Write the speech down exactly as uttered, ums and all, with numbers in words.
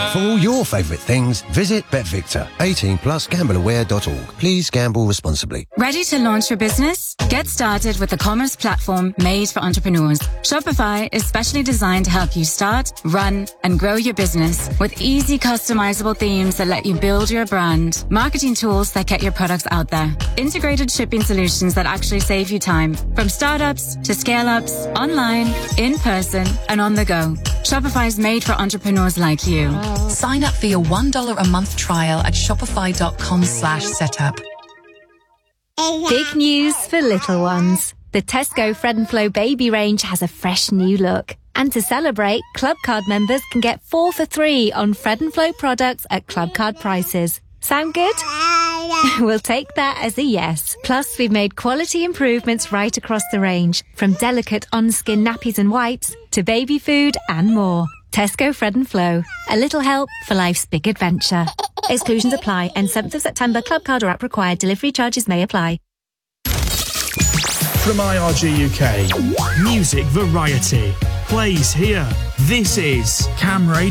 For all your favourite things, visit BetVictor. eighteen plus gamble aware dot org. Please gamble responsibly. Ready to launch your business? Get started with the commerce platform made for entrepreneurs. Shopify is specially designed to help you start, run, and grow your business with easy customizable themes that let you build your brand, marketing tools that get your products out there, integrated shipping solutions that actually save you time, from startups to scale-ups, online, in person, and on the go. Shopify is made for entrepreneurs like you. Sign up for your one dollar a month trial at shopify.com slash setup. Big news for little ones. The Tesco Fred and Flo baby range has a fresh new look. And to celebrate, Club Card members can get four for three on Fred and Flo products at Club Card prices. Sound good? We'll take that as a yes. Plus, we've made quality improvements right across the range, from delicate on-skin nappies and wipes to baby food and more. Tesco Fred and Flo. A little help for life's big adventure. Exclusions apply. End seventh of September. Club Card or app required. Delivery charges may apply. From I R G U K, music variety plays here. This is Cam Radio.